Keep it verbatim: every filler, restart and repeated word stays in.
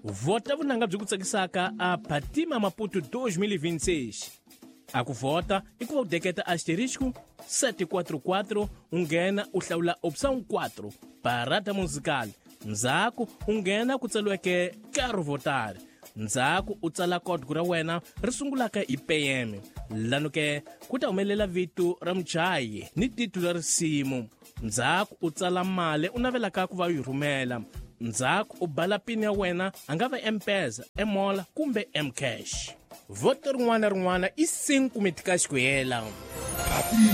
Vota vunanga byi ku tsakisaka a Patima Maputo dois mil e vinte e seis. A ku vota i ku va u deketa asterisco sete quatro quatro u nghena u hlawula opção quatro parada musical. Ndzhaku u nghena ku tsaliweke Quero votar. Ndzhaku u tsala code ra wena ri sungulaka hi P M. Lano ke ku ta humelela vito ra muchayi ni titulu ra risimu. Ndzhaku u tsala mali u navelaka ku va yi rhumela. Ndzhaku u bala pin ya wena a nga va M-Pesa, M-Mola kumbe M-Cash. Voto rin'wana rin'wana i cinco meticais ku hela.